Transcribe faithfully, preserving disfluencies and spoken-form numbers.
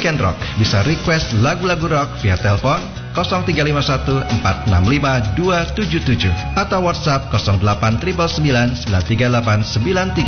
Weekend Rock. Bisa request lagu-lagu rock via telepon nol tiga lima satu empat enam lima dua tujuh tujuh atau WhatsApp nol delapan sembilan sembilan sembilan tiga delapan sembilan tiga.